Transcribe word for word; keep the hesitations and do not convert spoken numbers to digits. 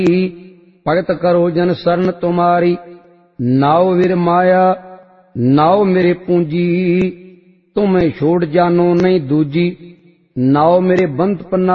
भगत करो जन शरण तुम्हारी। नाओ वीर माया नाओ मेरे पूंजी, तुम्हें छोड़ जानो नहीं दूजी। नाओ मेरे बंद पन्ना